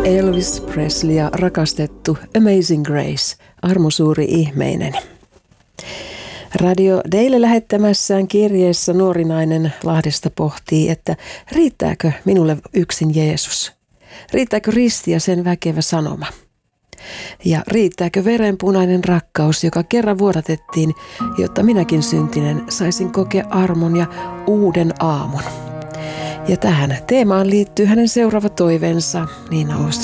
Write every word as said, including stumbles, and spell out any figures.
Elvis Presley ja rakastettu Amazing Grace, armo suuri ihmeinen. Radio Daily lähettämässään kirjeessä nuori nainen Lahdesta pohtii, että riittääkö minulle yksin Jeesus? Riittääkö risti ja sen väkevä sanoma? Ja riittääkö verenpunainen rakkaus, joka kerran vuodatettiin, jotta minäkin syntinen saisin kokea armon ja uuden aamun? Ja tähän teemaan liittyy hänen seuraava toiveensa Niina Oström